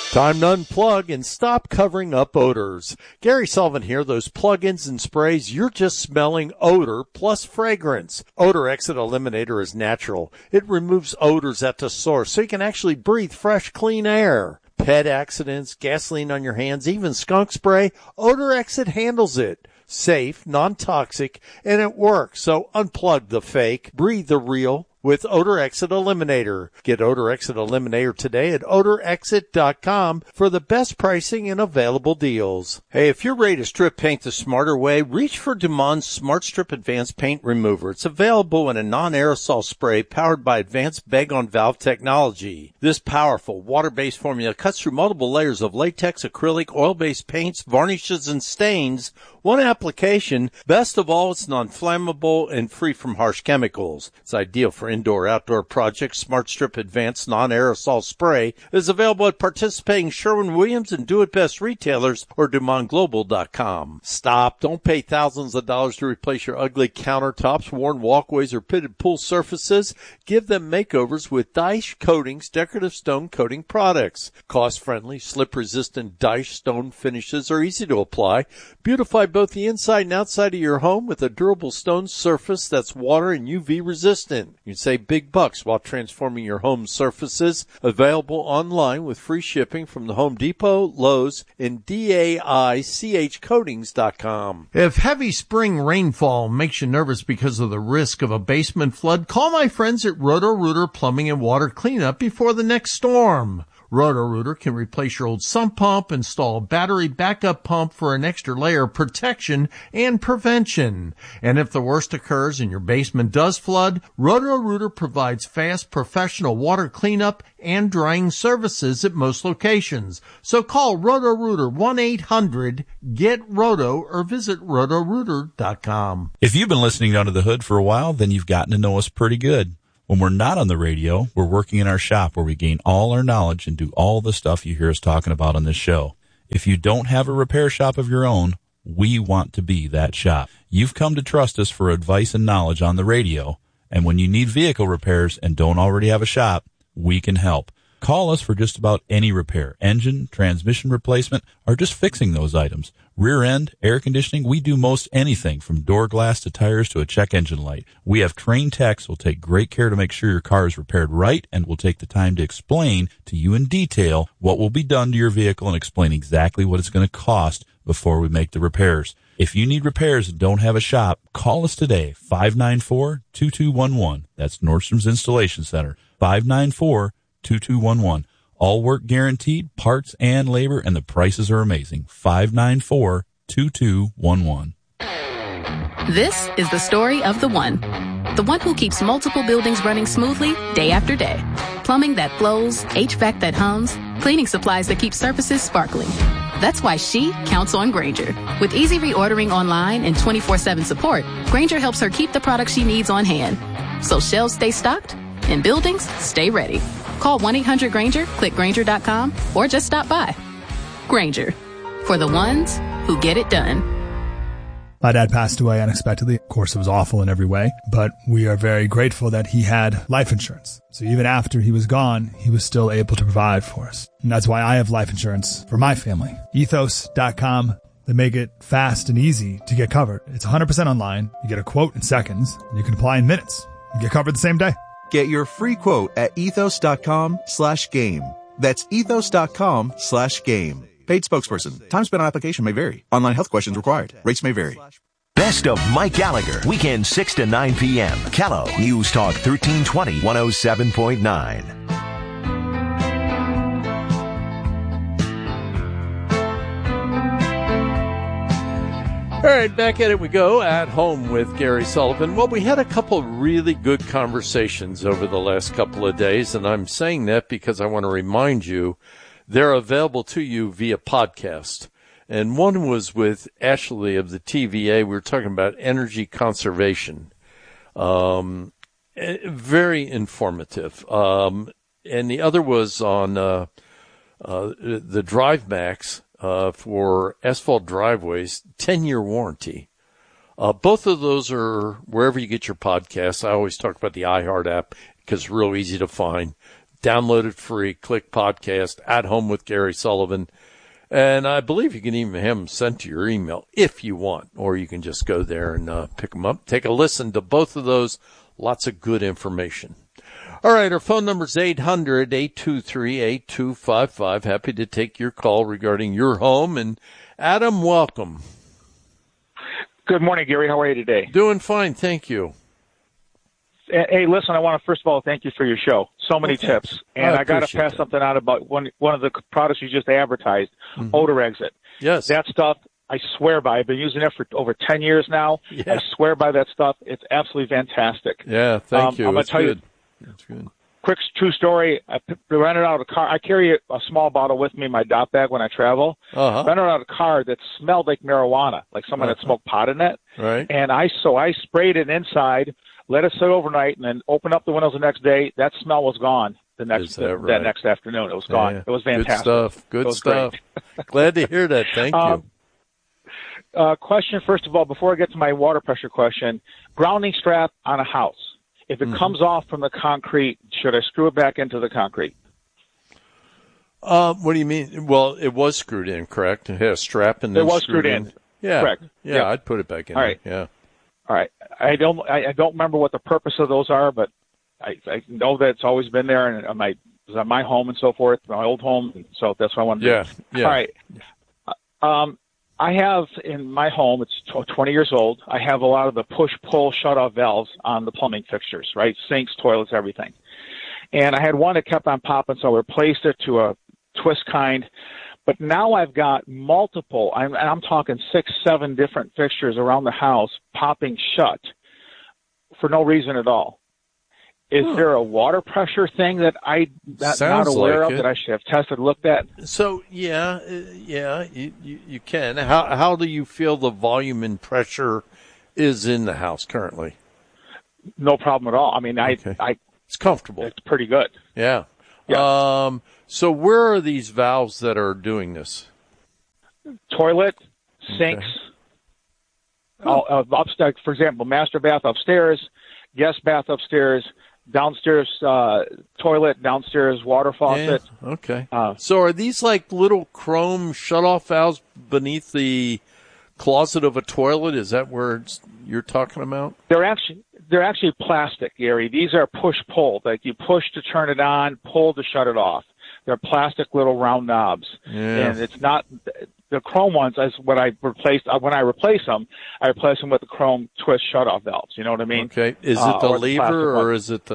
Time to unplug and stop covering up odors. Gary Sullivan here. Those plug-ins and sprays, you're just smelling odor plus fragrance. Odor Exit Eliminator is natural. It removes odors at the source so you can actually breathe fresh, clean air. Pet accidents, gasoline on your hands, even skunk spray, Odor Exit handles it. Safe, non-toxic, and it works. So unplug the fake, breathe the real with Odor Exit Eliminator. Get Odor Exit Eliminator today at odorexit.com for the best pricing and available deals. Hey, if you're ready to strip paint the smarter way, reach for Dumond's Smart Strip Advanced Paint Remover. It's available in a non-aerosol spray powered by advanced bag-on-valve technology. This powerful water-based formula cuts through multiple layers of latex, acrylic, oil-based paints, varnishes, and stains. One application. Best of all, it's non-flammable and free from harsh chemicals. It's ideal for indoor-outdoor projects. Smart Strip Advanced Non-Aerosol Spray is available at participating Sherwin-Williams and Do-It-Best retailers or DumondGlobal.com. Stop. Don't pay thousands of dollars to replace your ugly countertops, worn walkways, or pitted pool surfaces. Give them makeovers with Daesh Coatings decorative stone coating products. Cost-friendly, slip-resistant Daesh stone finishes are easy to apply. Beautify both the inside and outside of your home with a durable stone surface that's water and UV resistant. You can save big bucks while transforming your home surfaces. Available online with free shipping from the Home Depot, Lowe's, and DAICHcoatings.com. If heavy spring rainfall makes you nervous because of the risk of a basement flood, call my friends at Roto-Rooter Plumbing and Water Cleanup before the next storm. Roto-Rooter can replace your old sump pump, install a battery backup pump for an extra layer of protection and prevention. And if the worst occurs and your basement does flood, Roto-Rooter provides fast professional water cleanup and drying services at most locations. So call Roto-Rooter 1-800-GET-ROTO or visit rotorooter.com. If you've been listening to Under the Hood for a while, then you've gotten to know us pretty good. When we're not on the radio, we're working in our shop where we gain all our knowledge and do all the stuff you hear us talking about on this show. If you don't have a repair shop of your own, we want to be that shop. You've come to trust us for advice and knowledge on the radio, and when you need vehicle repairs and don't already have a shop, we can help. Call us for just about any repair, engine, transmission replacement, or just fixing those items. Rear end, air conditioning, we do most anything from door glass to tires to a check engine light. We have trained techs who will take great care to make sure your car is repaired right and will take the time to explain to you in detail what will be done to your vehicle and explain exactly what it's going to cost before we make the repairs. If you need repairs and don't have a shop, call us today, 594-2211. That's Nordstrom's Installation Center, 594-2211. All work guaranteed, parts and labor, and the prices are amazing. 594-2211. This is the story of the one who keeps multiple buildings running smoothly day after day. Plumbing that flows, HVAC that hums, cleaning supplies that keep surfaces sparkling. That's why she counts on Grainger. With easy reordering online and 24/7 support, Grainger helps her keep the products she needs on hand. So shelves stay stocked and buildings stay ready. Call 1-800-GRAINGER, click Grainger.com, or just stop by. Grainger, for the ones who get it done. My dad passed away unexpectedly. Of course, it was awful in every way, but we are very grateful that he had life insurance. So even after he was gone, he was still able to provide for us. And that's why I have life insurance for my family. Ethos.com. They make it fast and easy to get covered. It's 100% online. You get a quote in seconds, and you can apply in minutes. You get covered the same day. Get your free quote at ethos.com/game. That's ethos.com/game. Paid spokesperson. Time spent on application may vary. Online health questions required. Rates may vary. Best of Mike Gallagher. Weekend 6 to 9 p.m. Callow News Talk 1320 107.9. All right, back at it we go at home with Gary Sullivan. Well, we had a couple really good conversations over the last couple of days, and I'm saying that because I want to remind you they're available to you via podcast. And one was with Ashley of the TVA. We were talking about energy conservation. Very informative. And the other was on the DriveMax. For asphalt driveways, 10-year warranty. Both of those are wherever you get your podcasts. I always talk about the iHeart app because it's real easy to find. Download it free. Click podcast, At Home with Gary Sullivan. And I believe you can even have them sent to your email if you want, or you can just go there and pick them up. Take a listen to both of those. Lots of good information. All right, our phone number is 800-823-8255. Happy to take your call regarding your home. And Adam, welcome. Good morning, Gary. How are you today? Doing fine, thank you. Hey, listen, I want to first of all thank you for your show. So many tips. And I got to pass something out about one of the products you just advertised, Odor Exit. Yes. That stuff, I swear by. I've been using it for over 10 years now. Yeah. I swear by that stuff. It's absolutely fantastic. Yeah, thank you. I'm going to tell you. That's good. Quick true story. I rented out a car. I carry a small bottle with me in my dop bag when I travel. Rented out a car that smelled like marijuana, like someone had smoked pot in it. Right. And I sprayed it inside, let it sit overnight, and then opened up the windows the next day. That smell was gone that next afternoon. It was gone. Yeah. It was fantastic. Good stuff. Glad to hear that. Thank you. Question, first of all, before I get to my water pressure question, grounding strap on a house. If it comes off from the concrete, should I screw it back into the concrete? What do you mean? Well, it was screwed in, correct? It had a strap and then it was screwed in. Yeah, correct. Yeah, I'd put it back in. All right. Yeah. All right. I don't remember what the purpose of those are, but I know that it's always been there, and it was on my home and so forth, my old home, so that's what I wanted to do. Yeah. All right. I have in my home, it's 20 years old, I have a lot of the push-pull shut-off valves on the plumbing fixtures, right? Sinks, toilets, everything. And I had one that kept on popping, so I replaced it to a twist kind. But now I've got multiple, I'm talking 6, 7 different fixtures around the house popping shut for no reason at all. Is there a water pressure thing that I'm not aware of that I should have tested, looked at? So, yeah, you can. How do you feel the volume and pressure is in the house currently? No problem at all. I mean, it's comfortable. It's pretty good. Yeah. Yeah. So where are these valves that are doing this? Toilet, sinks, upstairs, for example, master bath upstairs, guest bath upstairs, downstairs toilet, downstairs water faucet. Yeah, okay. So are these like little chrome shutoff valves beneath the closet of a toilet? Is that where you're talking about? They're actually plastic, Gary. These are push-pull. Like you push to turn it on, pull to shut it off. They're plastic little round knobs. Yeah. And it's not the chrome ones. As when I replace them, I replace them with the chrome twist shut-off valves. You know what I mean? Okay. Is it the lever or is it the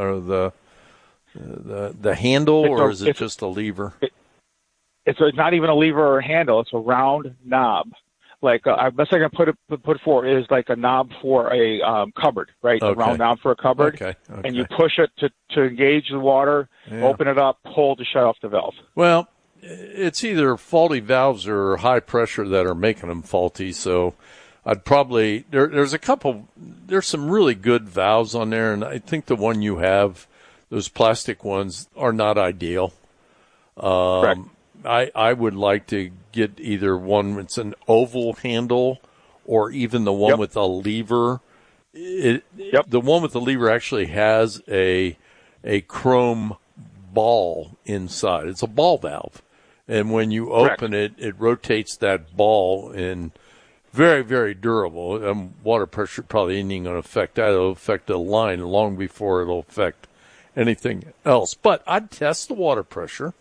handle or is it just a lever? It's not even a lever or a handle. It's a round knob. Like best I can put it for is like a knob for a cupboard, right? Okay. A round knob for a cupboard. Okay. And you push it to engage the water, open it up, pull to shut off the valve. Well, it's either faulty valves or high pressure that are making them faulty. So I'd probably there's some really good valves on there, and I think the one you have, those plastic ones, are not ideal. Correct. I would like to get either one that's an oval handle or even the one with a lever. The one with the lever actually has a chrome ball inside. It's a ball valve. And when you open it, it rotates that ball, and very, very durable. Water pressure probably isn't even going to affect that. It'll affect the line long before it'll affect anything else. But I'd test the water pressure.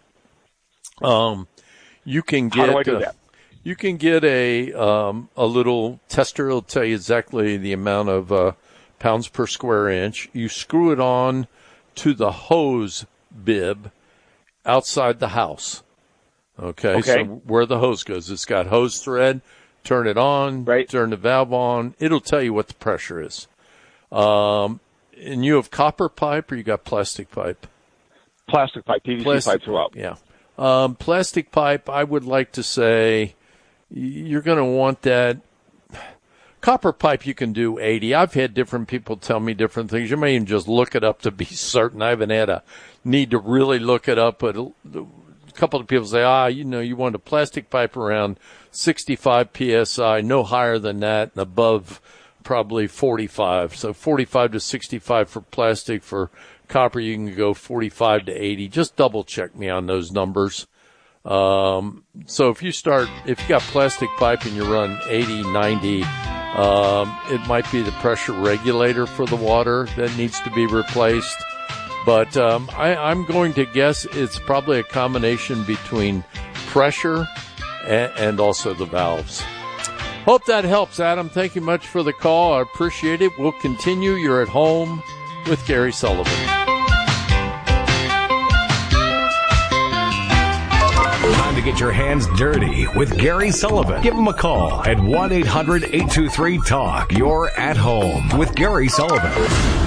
You can get. How do I do that? You can get a little tester. It'll tell you exactly the amount of pounds per square inch. You screw it on to the hose bib outside the house. Okay. So where the hose goes, it's got hose thread. Turn it on. Right. Turn the valve on. It'll tell you what the pressure is. And you have copper pipe or you got plastic pipe? Plastic pipe, PVC pipe throughout. Yeah. Plastic pipe, I would like to say you're going to want that. Copper pipe, you can do 80. I've had different people tell me different things. You may even just look it up to be certain. I haven't had a need to really look it up, but a couple of people say, you want a plastic pipe around 65 PSI, no higher than that, and above probably 45. So 45 to 65 for plastic. For Copper, you can go 45 to 80. Just double check me on those numbers. So if you got plastic pipe and you run 80, 90, it might be the pressure regulator for the water that needs to be replaced. But I'm going to guess it's probably a combination between pressure and also the valves. Hope that helps, Adam. Thank you much for the call. I appreciate it. We'll continue. You're at home with Gary Sullivan. Time to get your hands dirty with Gary Sullivan. Give him a call at 1-800-823-TALK. You're at home with Gary Sullivan.